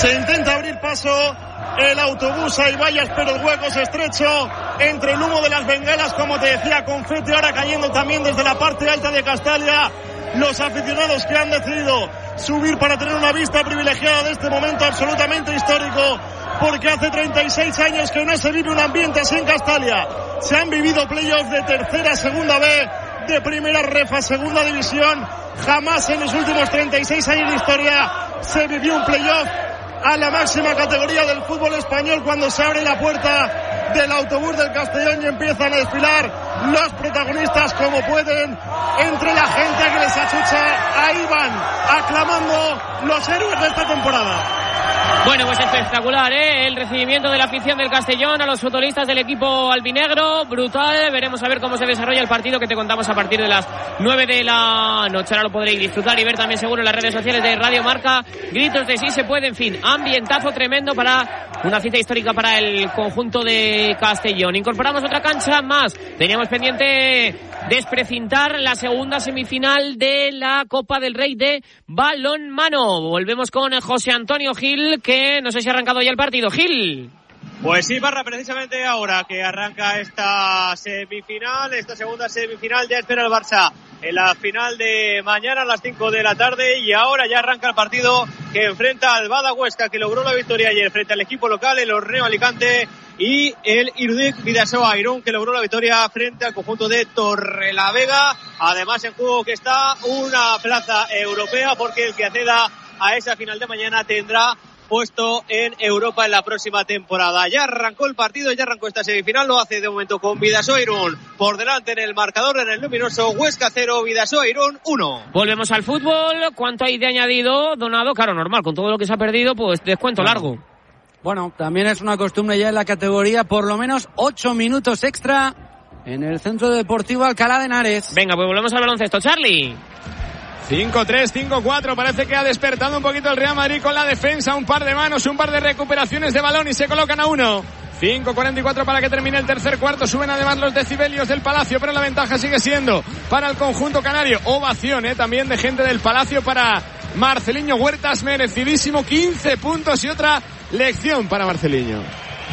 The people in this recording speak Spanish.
Se intenta abrir paso el autobús, hay vallas, pero el hueco es estrecho entre el humo de las bengalas, como te decía, confeti ahora cayendo también desde la parte alta de Castalia. Los aficionados que han decidido subir para tener una vista privilegiada de este momento absolutamente histórico, porque hace 36 años que no se vive un ambiente así en Castalia. Se han vivido playoffs de tercera, segunda B, de primera ref a segunda división. Jamás en los últimos 36 años de historia se vivió un playoff a la máxima categoría del fútbol español, cuando se abre la puerta del autobús del Castellón y empiezan a desfilar los protagonistas como pueden entre la gente que les achucha. Ahí van aclamando los héroes de esta temporada. Bueno, pues espectacular, el recibimiento de la afición del Castellón a los futbolistas del equipo albinegro, brutal. Veremos a ver cómo se desarrolla el partido, que te contamos a partir de las 9 de la noche. Ahora lo podréis disfrutar y ver también seguro en las redes sociales de Radio Marca. Gritos de sí se puede, en fin, ambientazo tremendo para una cita histórica para el conjunto de Castellón. Incorporamos otra cancha más. Teníamos pendiente desprecintar la segunda semifinal de la Copa del Rey de balonmano. Volvemos con José Antonio Gil, que no sé si ha arrancado ya el partido. Gil. Pues sí, Parra, precisamente ahora que arranca esta semifinal, esta segunda semifinal, ya espera el Barça en la final de mañana a las 5 de la tarde, y ahora ya arranca el partido que enfrenta al Bada Huesca, que logró la victoria ayer frente al equipo local, el Horneo Alicante, y el Irudik Bidasoa Irún, que logró la victoria frente al conjunto de Torrelavega. Además, en juego que está una plaza europea, porque el que acceda a esa final de mañana tendrá puesto en Europa en la próxima temporada. Ya arrancó el partido, ya arrancó esta semifinal, lo hace de momento con Bidasoa Irún por delante en el marcador, en el luminoso. Huesca 0, Bidasoa Irún 1. Volvemos al fútbol. ¿Cuánto hay de añadido, Donado? Claro, normal, con todo lo que se ha perdido, pues descuento largo. Bueno, también es una costumbre ya en la categoría, por lo menos 8 minutos extra en el Centro Deportivo Alcalá de Henares. Venga, pues volvemos al baloncesto. Charlie. 5-3, 5-4, parece que ha despertado un poquito el Real Madrid con la defensa, un par de manos, un par de recuperaciones de balón y se colocan a 1. 5:44 para que termine el tercer cuarto. Suben además los decibelios del Palacio, pero la ventaja sigue siendo para el conjunto canario. Ovación también de gente del Palacio para Marceliño Huertas, merecidísimo, 15 puntos y otra lección para Marceliño.